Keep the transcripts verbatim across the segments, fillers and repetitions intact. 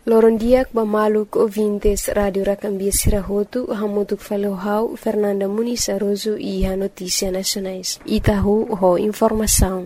Lorondiak Bamaluk ouvintes Radio Racambia Sirahotu, Hamutuk Falohau, Fernanda Muniz Aroso e a Notícia Nacionais. Itahu ho informação.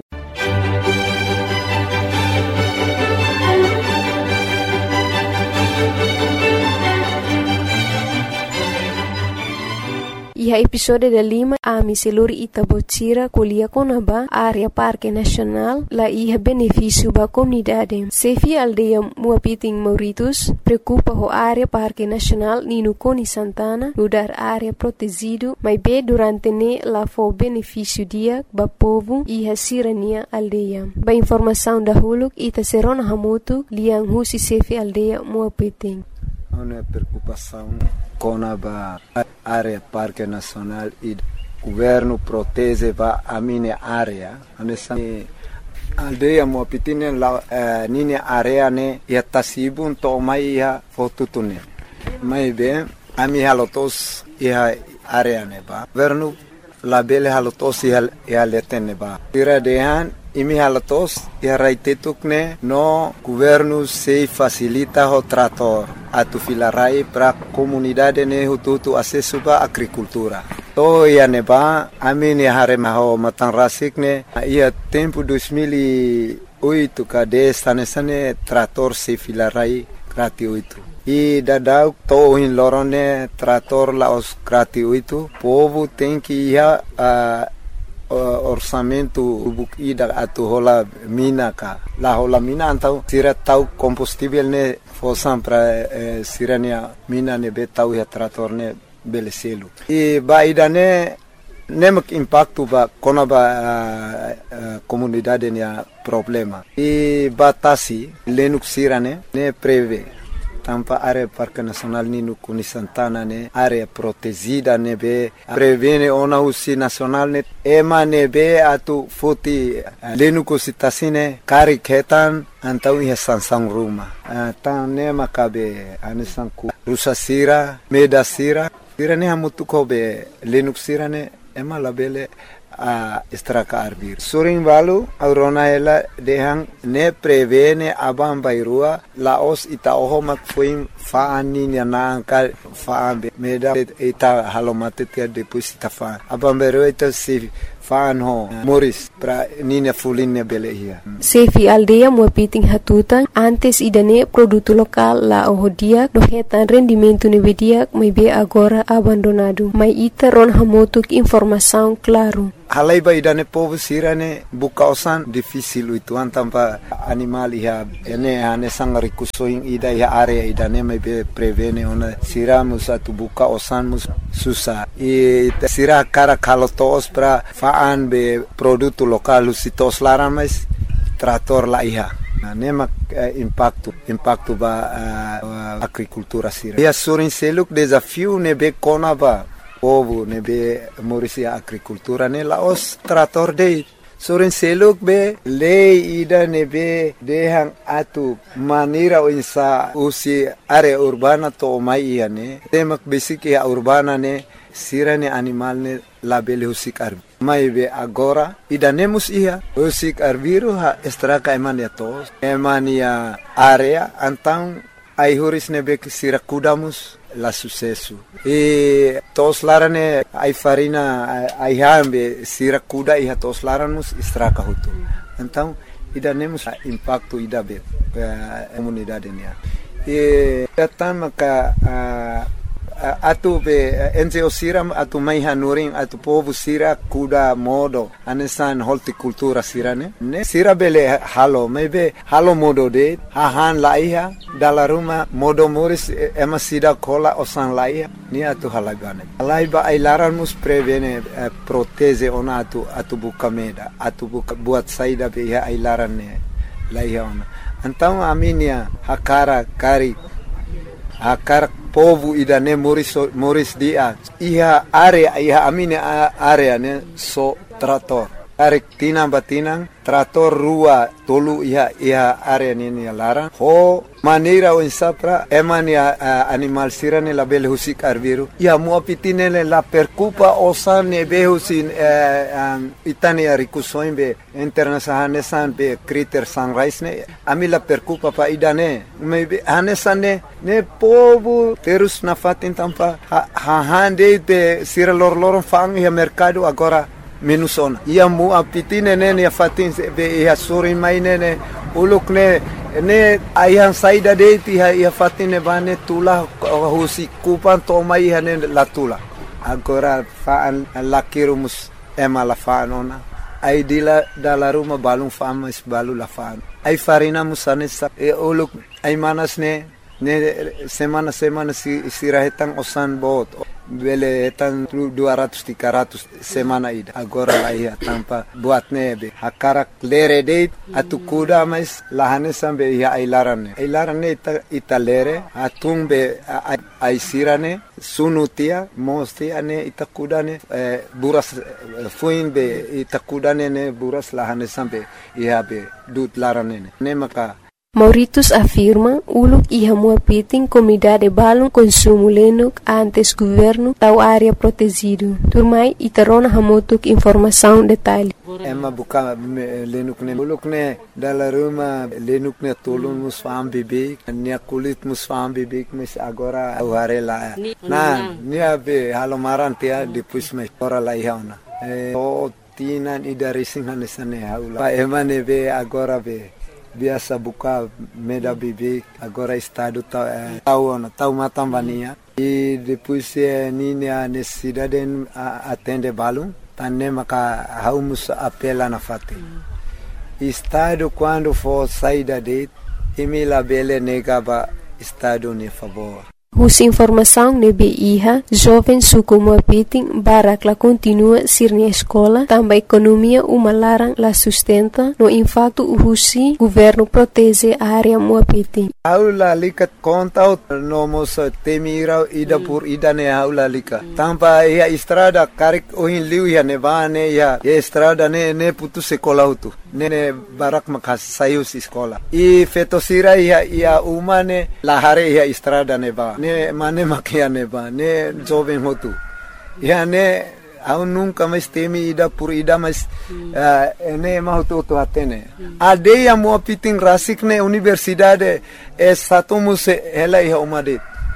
E a episódio da Lima, a Miseluri Itabotira, Colia Conaba, área Parque Nacional, lá ia benefício para a comunidade. Sefi aldeia Muapiting Mauritus, preocupa a área Parque Nacional Nino Coni Santana, no dar área protegido, mas bem durante ne lá foi benefício dia para povo e a sirania aldeia. Ba informação da Huluk, Ita Serona Hamutu, Liang Husi Sefi aldeia Muapiting. Uma preocupação com a área Parque Nacional e o governo protege a minha área. A aldeia Muapiting la minha área ne ia tasibun to mai ia fotutune. Mai bem a minha halotos ia área ne ba. Governo la bele halotos ia ia letene ba. Tira dehan imi halatos ia raitetukne no governo se facilita o trator atu filarai para comunidade ne hututu acesso ba agricultura. To ia neba amini harema ho matan rasikne ia tempo dois mil e oito kade sanesane trator se filarai gratuito. E dadau to in lorone trator la os gratuito. Povo tem que ia a orçamento ida atu hola mina ka la hola mina antau sira tau combustível ne fosam para eh, sirania mina ne betau ya trator ne beleselu e ba ida ne nemak impacto ba kona ba uh, uh, comunidade ne problema e batasi lenuk sirane ne preve tampa área Parque Nacional Nino Coni Santana ne área protegida ne be prevene ona usi nacional ne ema ne be atu foti lenu kositasine kari ketan antau ia sansang ruma tan ne makabe anisanku rusa sira meda sira sira ne hamutu kobe lenu sira ne ema labele a estraka arbir suring balu aurona ela dehang ne prevene abam bairua laos ita oho mak fuim faani na ka faambe meda ita halomate tia depois ita fa abam bairua ita si faan ho moris pra nina fulinne belehia Sefi aldeia Muapiting hatutan antes idane produto local la ohodia dohetan rendimento nevedia mai be agora abandonado mai ita ron hamotuk informação claro. Halai ba idane povo sirane bukausan difícil itu antampa animal iha ene ane sangari kusoing ida iha area idane mai be prevene ona sira musa tu bukausan mus susah e sira cara kalotos pra faan be produto local usitos laran mais trator la iha nema uh, impacto impacto ba uh, agricultura sira ia surin seluk desafio ne be kona ba povo ne be morisia agricultura ne laos trator de soren seluk be lei ida ne be dehang atu manira insa usi area urbana to mai ne temak basic ya urbana ne sirane animal ne label husik arbi mai be agora ida nemus ia husik arbiru ha estraka emania tos emania area antang ai huris ne be sira kudamus la sucesso e tos larane ai farina ai hambe sira kuda iha tos laramus estraka hutu então ida nemus impacto ida be comunidade nia e tama ka atu be enze osiram atu mai hanuring atu povo sira kuda modo anesan horticultura sirane ne sira bele halo maybe halo modo de hahan laiha dala ruma modo moris ema sida kola osan laiha ni atu halagane laiba ailaran mus prevene eh, proteze ona atu atu bukameda atu buka buat saida be ya ailaran ne laiha ona então aminia hakara kari hakara povo idane moris moris dia iha area iha amine area ne so trator tarik tinang batinang trator rua tolu iha iha area nini larang ho maneira o insapra emani uh, animal sirane la bele husik arviru ia muapitine la percupa osane behusin uh, um, itani arikusoimbe internasahane san be criter sunrise ne ami la percupa pa idane maybe hanesane ne povo terus na fatin tampa ha, ha hande be sira lor lor fang ia mercado agora minusona ia muapitine ne ia fatin be ia suri mainene uluk ne ne ayah saida de ti ia fatine bane tula husi kupan to mai hane la tula agora faan lakirumus ema la faanona ai dila dala ruma balung fama is balu la faan ai farina musane sa e uluk ai manas ne ne semana semana si sirahetang osan bot bele etan dua ratus tiga ratus semana ida agora la ia tampa buat nebe hakarak lere date atu kuda mais lahane sambe ia ailarane ailarane ita, ita lere atumbe ai sirane sunutia mostia ne ita kudane eh, buras eh, fuimbe ita kudane ne buras lahane sambe ia be dut larane ne maka Mauritius afirma uluk iha muapiting comunidade balum consumo lenuk antes governo tau área protegido. Turmai itarona hamotuk informação detalhe. Emma buka lenuk ne uluk ne dala ruma lenuk ne tolong musfam bibik nia kulit musfam bibik mes agora auharela. Na nia be halomaran tia depois me ora la ihauna. Eh o tinan idari singhanesane haula. Pa emane be agora be biasa buka meda bibik agora estado tau eh, tau tau matambania e depois eh, nini a necessidade a atende balum tanne maka haumus apela na fate estado quando for saída de emila bele negaba estado ne favor. Husi informação nebe iha, jovem suku muapiting barak la continua sirnia escola, tamba economia uma larang la sustenta, no impacto husi governo protege a área muapiting. Aula lika conta no mos temira ida por ida ne aula lika. Tampa ia estrada karik ohin liu ia nevane ia estrada ne ne putu sekolah utu. Ne barak makas sayus escola. I fetosira ia ia umane lahare ia estrada neva. Ne mane makia neba ne jovem hotu ya ne au nunca mais temi ida por ida mas uh, ne mahutu tu atene ade ya mo piting rasik ne universidade é satumus ela ia umade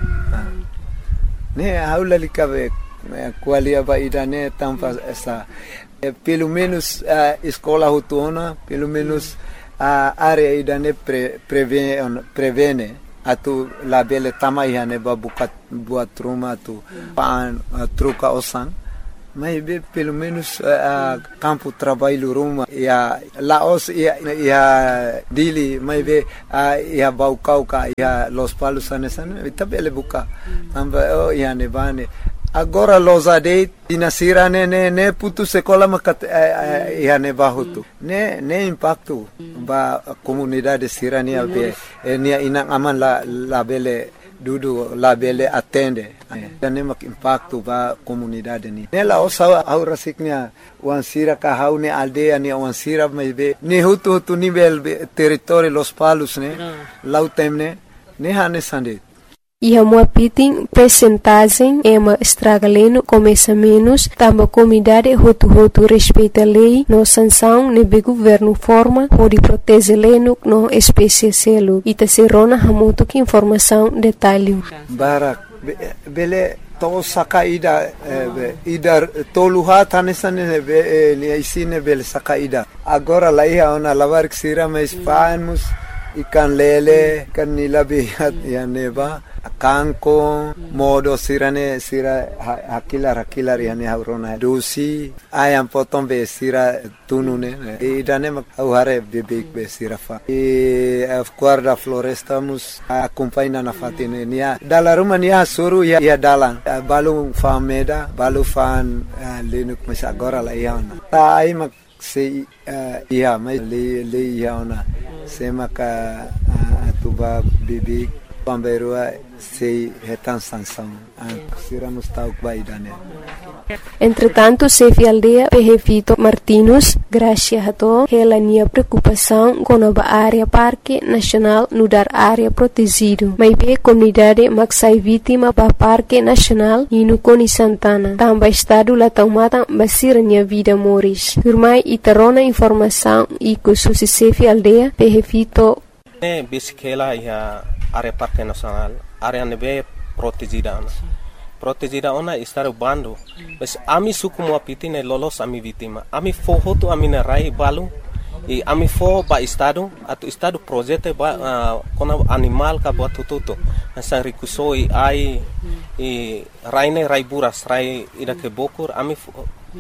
ne aula likabe qualia ba ida ne tampa essa pelo menos uh, escola hutuna pelo menos a uh, área ida ne pre, prevene prevene atu labele tamai ne babukat buat rumah tu pan uh, truca osan mas be pelo menos uh, campo trabalho rumah ya laos ya ya dili mas be uh, ya baukau ka ya los palos anesan itabele buka tamba oh ya ne bane agora los ade dinasira ne ne ne putu sekolah makat uh, ya ne bahutu ne ne impacto ba comunidade sirania be nia inang aman la la bele dudu la bele atende ne mak impacto ba comunidade ni nela osa aura siknia wan sira ka haune aldea ni wan sira me be ni hutu hutu nivel territorio los palos ne lautemne ne hane sande. Iha muapiting percentagem ema estragaleno começa menos, tamba comunidade hotu-hotu respeita a lei, no sanção nebe governo forma, pode proteger leno no espécie selo, ita serona hamuto que informação detalhe. Barak, bele to sakaida ida toluha tanesane be ni isine bele sakaida. Agora lá ia ona lavar que sira mais panos ikan lele kan nilabi ya neba kanko modo sirane sira hakilar hakilar yani haurona dosi ayam potong be sira tunune idane mak hare bebek be sira fa e guarda floresta mus acompanha na fatine nia dala rumah nia suru ya ya dalan balu fameda balu fan lenuk mas agora la iana ta ai mak se ia mai le le iana se maka tuba bebek pamberua sei retan sanção sira mustauk baidane Entretanto, Sefi Aldea Pehevito Martinus, grazie a to, hela nia preocupação com a área Parque Nacional no dar área protegido. Mas be comunidade maxai vítima para Parque Nacional e no Coni Santana. Também estado lá tomada basir nia vida moris. Turmai itarona informação e que susi Sefi Aldea Pehevito. Ne bisikela ia área Parque Nacional, área nebe protegida. Protegida ona estar bando, mas ami suku mo apitine lolos ami vítima. Ami fohoto ami na rai balu e ami fo ba estado atu estado projeto ba uh, kona animal ka buat tututo. Nasa rikusoi ai e raine rai buras rai ida ke bokur ami fo,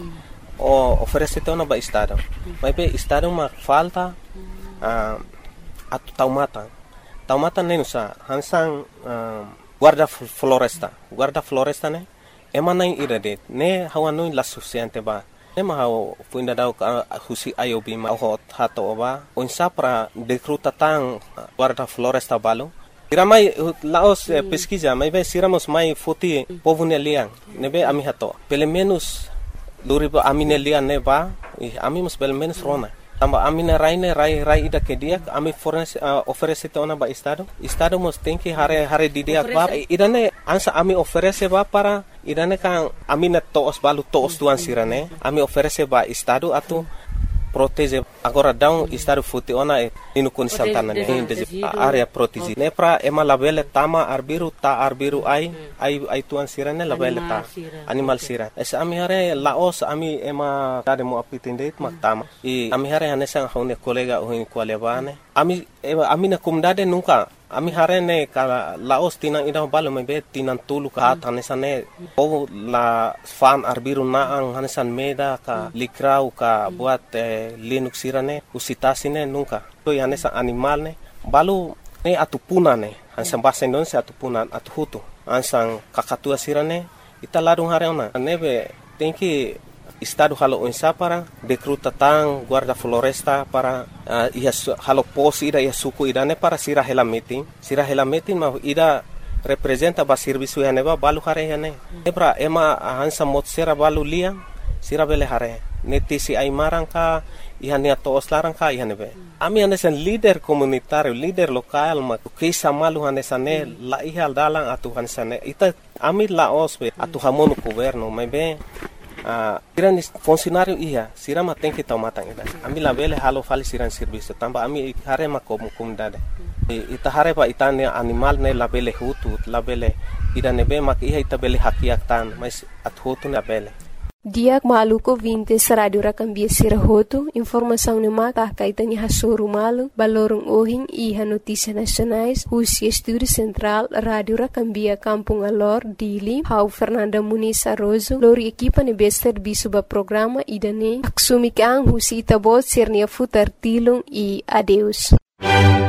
o oferece ona ba estado. Mas be estado ma falta uh, atu taumata. Taumata nenusa hansang uh, guarda floresta, guarda floresta ne, emana ira de, ne hawanui la suficiente ba, ne ma hau puinda dau ka husi ayobi ma hot hato ba, onsa para decruta tang guarda floresta balo. Iramai laos eh, pesquisa, mai be siramos mai foti povune liang, ne be ami hato, pelo menos luriba amine liang ne ba, e ami mus pelo menos rona. Tamba amina raine rai rai ida ke dia ami fornece uh, oferece tona ba estado estado mos tem que hare hare di dia ba idane ansa ami oferece ba para idane kan amina toos balu toos tuan sirane ami oferece ba estado atu protege agora down estado futi ona e inu Coni Santana ne area protege ne pra ema labele tama arbiru ta arbiru ai ai ai tuan sirane labele ta animal sira es ami hare laos ami ema tade mo apitinde mak tama e ami hare hanesa hone kolega o hin kwalebane ami ami na kumdade nunca ami hare ne kala laos tinang ida balo me be tinang tulu ka hanesa ne o la fan arbiru na ang hanesan meda ka likrau ka buat eh, linux sirane usitasine nunca to hanesa animal ne balu ne atupuna ne hansan bahasa Indonesia atupuna atuhutu hansan kakatua sirane ita ladung hare ona nebe tenki estado halo onsa para decruta tang guarda floresta para uh, ia halo pos ida ia suku idane para sira hela meeting sira hela meeting ma ida representa ba serviço ya neba balu hare ya ne ebra ema hansa mot sera balu lia sira bele hare neti si ai marangka ihania to oslarang ka ihanebe ami hanesan leader komunitario leader lokal ma kisa malu hanesane la ihal dalang atu hanesane ita ami la osbe atu hamonu governo mebe Uh, siran funcionário ia, sirama tem que tomar tangida. Ami la bele halo fali siran serviço, tamba ami hare ma komu komunidade. Ita hare pa itane animal ne la bele hutu, la bele ida nebe mak ia ita bele hakiak tan, mas at hutu na bele. Diak maluko vintes radio rakambia sirahoto, informação ne maka kaitani hasuru malu, balorong ohin iha notícia nacionais, husi estúdio central, radio rakambia Kampung Alor, Dili, hau Fernanda Muniz Arrozo, lori equipa ne bester bisuba programa idane, aksumik ang husi itabot sirnia futar tilong i adeus.